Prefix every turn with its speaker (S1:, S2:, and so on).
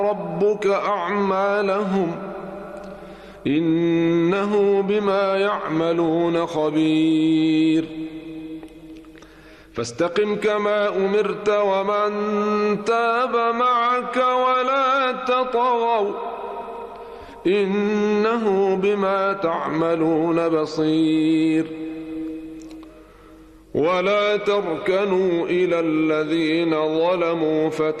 S1: ربك أعمالهم إنه بما يعملون خبير فاستقم كما أمرت ومن تاب معك ولا تطغوا إنه بما تعملون بصير ولا تركنوا إلى الذين ظلموا